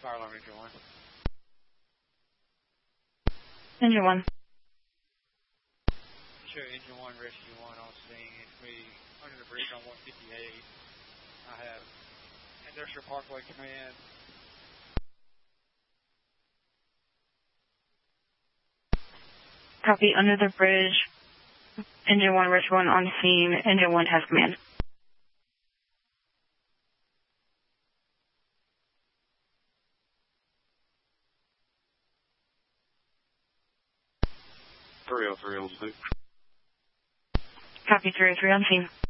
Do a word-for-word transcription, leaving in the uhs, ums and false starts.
Fire alarm, engine one. Engine one. Show engine one, rescue one on scene. It's me under the bridge on one fifty-eight. I have Industrial Parkway Command. Copy, under the bridge. Engine one, rescue one on scene. Engine one has command. three oh three on scene. Copy, three oh three on scene.